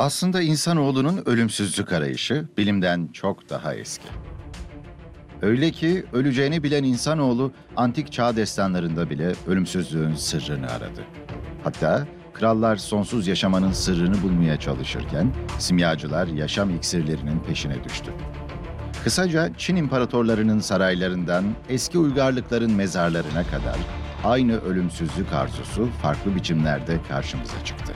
Aslında insanoğlunun ölümsüzlük arayışı bilimden çok daha eski. Öyle ki öleceğini bilen insanoğlu antik çağ destanlarında bile ölümsüzlüğün sırrını aradı. Hatta krallar sonsuz yaşamanın sırrını bulmaya çalışırken simyacılar yaşam iksirlerinin peşine düştü. Kısaca Çin imparatorlarının saraylarından eski uygarlıkların mezarlarına kadar aynı ölümsüzlük arzusu farklı biçimlerde karşımıza çıktı.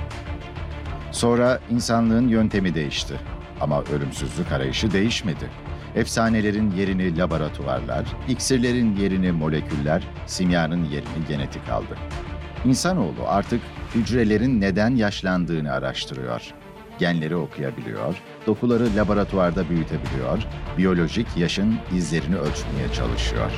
Sonra insanlığın yöntemi değişti. Ama ölümsüzlük arayışı değişmedi. Efsanelerin yerini laboratuvarlar, iksirlerin yerini moleküller, simyanın yerini genetik aldı. İnsanoğlu artık hücrelerin neden yaşlandığını araştırıyor. Genleri okuyabiliyor, dokuları laboratuvarda büyütebiliyor, biyolojik yaşın izlerini ölçmeye çalışıyor.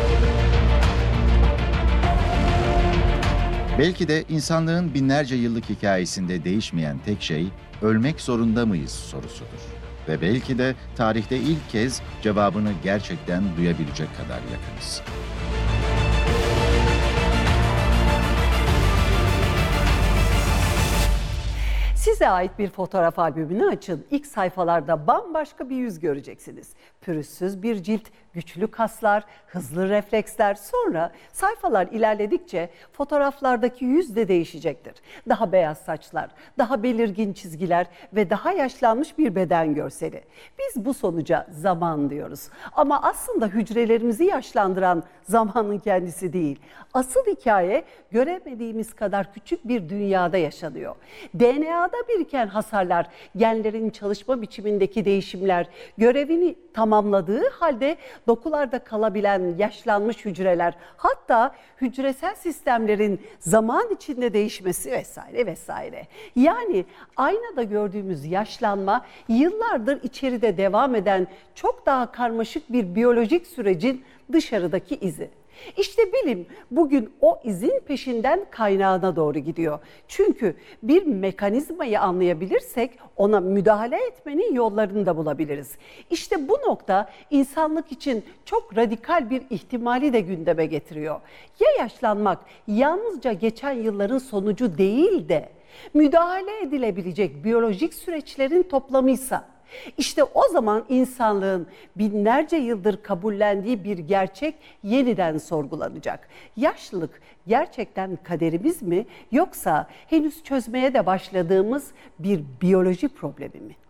Belki de insanlığın binlerce yıllık hikayesinde değişmeyen tek şey ölmek zorunda mıyız sorusudur. Ve belki de tarihte ilk kez cevabını gerçekten duyabilecek kadar yakınız. Size ait bir fotoğraf albümünü açın. İlk sayfalarda bambaşka bir yüz göreceksiniz. Pürüzsüz bir cilt, güçlü kaslar, hızlı refleksler. Sonra sayfalar ilerledikçe fotoğraflardaki yüz de değişecektir. Daha beyaz saçlar, daha belirgin çizgiler ve daha yaşlanmış bir beden görseli. Biz bu sonuca zaman diyoruz. Ama aslında hücrelerimizi yaşlandıran zamanın kendisi değil. Asıl hikaye göremediğimiz kadar küçük bir dünyada yaşanıyor. DNA'da biriken hasarlar, genlerin çalışma biçimindeki değişimler, görevini tamamladığı halde dokularda kalabilen yaşlanmış hücreler, hatta hücresel sistemlerin zaman içinde değişmesi vesaire vesaire. Yani aynada gördüğümüz yaşlanma yıllardır içeride devam eden çok daha karmaşık bir biyolojik sürecin dışarıdaki izi. İşte bilim bugün o izin peşinden kaynağına doğru gidiyor. Çünkü bir mekanizmayı anlayabilirsek ona müdahale etmenin yollarını da bulabiliriz. İşte bu nokta insanlık için çok radikal bir ihtimali de gündeme getiriyor. Ya yaşlanmak yalnızca geçen yılların sonucu değil de müdahale edilebilecek biyolojik süreçlerin toplamıysa? İşte o zaman insanlığın binlerce yıldır kabullendiği bir gerçek yeniden sorgulanacak. Yaşlılık gerçekten kaderimiz mi, yoksa henüz çözmeye de başladığımız bir biyoloji problemi mi?